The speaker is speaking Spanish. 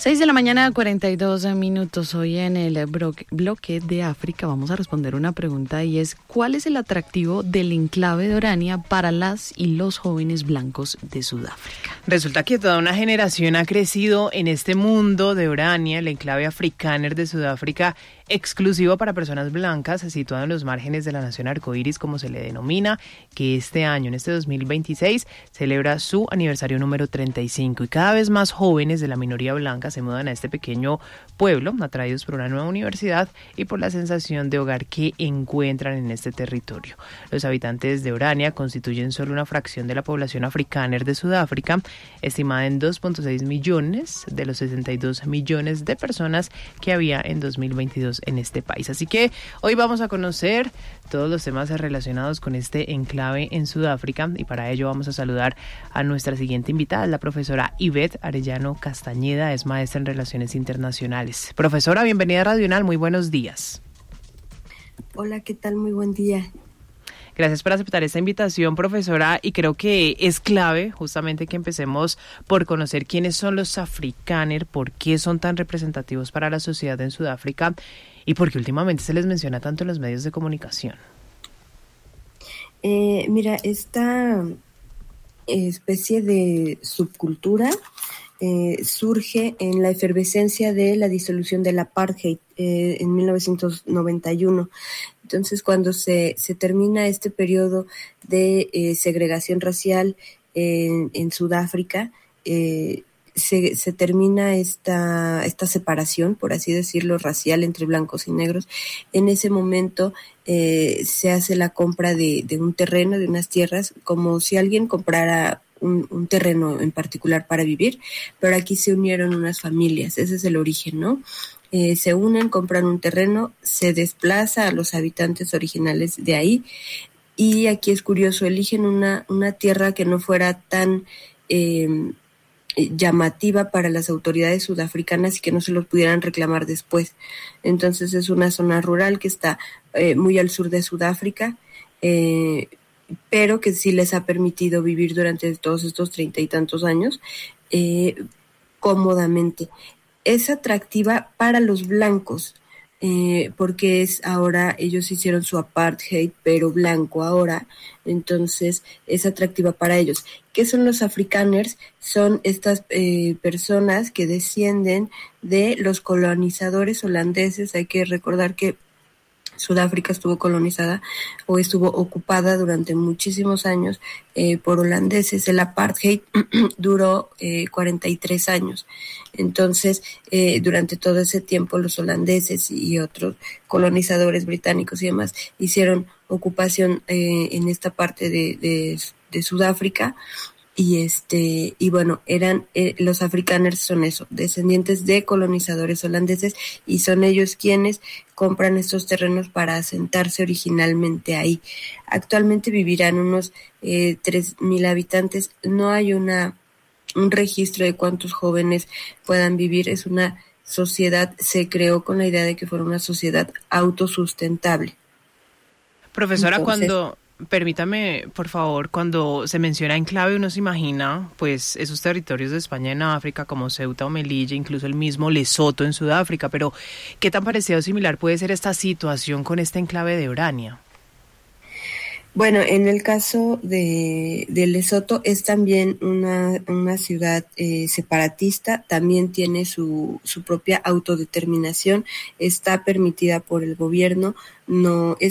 6:42 a.m. Hoy en el bloque de África vamos a responder una pregunta y es: ¿cuál es el atractivo del enclave de Orania para las y los jóvenes blancos de Sudáfrica? Resulta que toda una generación ha crecido en este mundo de Orania, el enclave africáner de Sudáfrica, exclusivo para personas blancas, situado en los márgenes de la nación arcoíris, como se le denomina, que este año, en este 2026, celebra su aniversario número 35. Y cada vez más jóvenes de la minoría blanca se mudan a este pequeño pueblo, atraídos por una nueva universidad y por la sensación de hogar que encuentran en este territorio. Los habitantes de Orania constituyen solo una fracción de la población africáner de Sudáfrica, estimada en 2.6 millones de los 62 millones de personas que había en 2022 en este país. Así que hoy vamos a conocer todos los temas relacionados con este enclave en Sudáfrica, y para ello vamos a saludar a nuestra siguiente invitada, la profesora Ivette Arellano Castañeda, es maestra en Relaciones Internacionales. Profesora, bienvenida a Radio UNAL, muy buenos días. Hola, ¿qué tal? Muy buen día. Gracias por aceptar esta invitación, profesora, y creo que es clave justamente que empecemos por conocer quiénes son los afrikáner, por qué son tan representativos para la sociedad en Sudáfrica y por qué últimamente se les menciona tanto en los medios de comunicación. Mira, esta especie de subcultura surge en la efervescencia de la disolución del apartheid en 1991. Entonces, cuando se termina este periodo de segregación racial en Sudáfrica, se termina esta separación, por así decirlo, racial entre blancos y negros. En ese momento se hace la compra de un terreno, de unas tierras, como si alguien comprara un terreno en particular para vivir, pero aquí se unieron unas familias, ese es el origen, ¿no? Se unen, compran un terreno, se desplaza a los habitantes originales de ahí, y aquí es curioso, eligen una tierra que no fuera tan llamativa para las autoridades sudafricanas y que no se los pudieran reclamar después. Entonces es una zona rural que está muy al sur de Sudáfrica, pero que sí les ha permitido vivir durante todos estos 30 y tantos años cómodamente. Es atractiva para los blancos, porque ahora ellos hicieron su apartheid, pero blanco ahora, entonces es atractiva para ellos. ¿Qué son los afrikaners? Son estas personas que descienden de los colonizadores holandeses. Hay que recordar que Sudáfrica estuvo colonizada o estuvo ocupada durante muchísimos años por holandeses. El apartheid duró 43 años. Entonces, durante todo ese tiempo, los holandeses y otros colonizadores británicos y demás hicieron ocupación en esta parte de Sudáfrica. Y bueno, los afrikaners son eso, descendientes de colonizadores holandeses, y son ellos quienes compran estos terrenos para asentarse originalmente ahí. Actualmente vivirán unos 3,000 habitantes. No hay un registro de cuántos jóvenes puedan vivir. Es una sociedad, se creó con la idea de que fuera una sociedad autosustentable. Profesora, permítame, por favor, cuando se menciona enclave uno se imagina pues esos territorios de España en África como Ceuta o Melilla, incluso el mismo Lesoto en Sudáfrica, pero ¿qué tan parecido o similar puede ser esta situación con este enclave de Orania? Bueno, en el caso de Lesoto es también una ciudad separatista, también tiene su propia autodeterminación, está permitida por el gobierno, no es